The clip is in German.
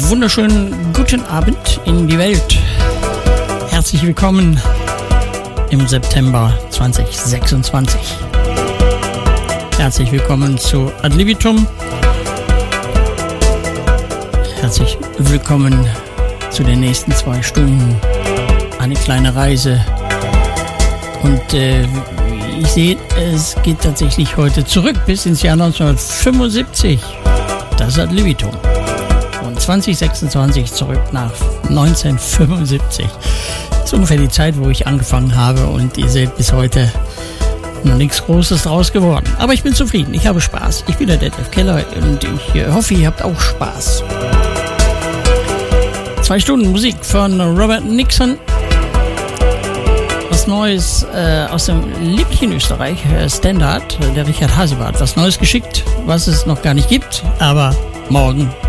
wunderschönen guten Abend in die Welt. Herzlich willkommen im September 2026. Herzlich willkommen zu Ad Libitum. Herzlich willkommen zu den nächsten 2 Stunden. Eine kleine Reise. Und ich sehe, es geht tatsächlich heute zurück bis ins Jahr 1975. Das ist Ad Libitum. Von 2026 zurück nach 1975. Das ist ungefähr die Zeit, wo ich angefangen habe, und ihr seht, bis heute noch nichts Großes draus geworden. Aber ich bin zufrieden, ich habe Spaß. Ich bin der Detlef Keller und ich hoffe, ihr habt auch Spaß. 2 Stunden Musik von Robert Nixon. Was Neues aus dem lieblichen Österreich, Standard, der Richard Hasibart. Was Neues geschickt, was es noch gar nicht gibt, aber morgen